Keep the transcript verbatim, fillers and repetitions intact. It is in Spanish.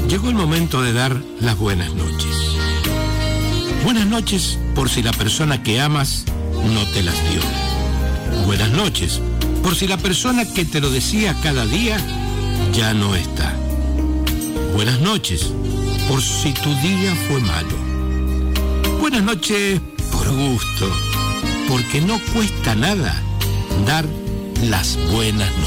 Llegó el momento de dar las buenas noches. Buenas noches por si la persona que amas no te las dio. Buenas noches por si la persona que te lo decía cada día ya no está. Buenas noches por si tu día fue malo. Buenas noches por gusto, porque no cuesta nada dar las buenas noches.